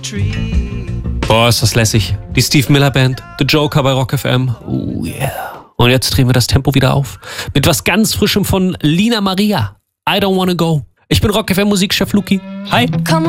Boah, ist das lässig. Die Steve Miller Band, The Joker bei Rock FM. Oh yeah. Und jetzt drehen wir das Tempo wieder auf. Mit was ganz Frischem von Lina Maria. I don't wanna go. Ich bin Rock FM Musikchef Luki. Hi.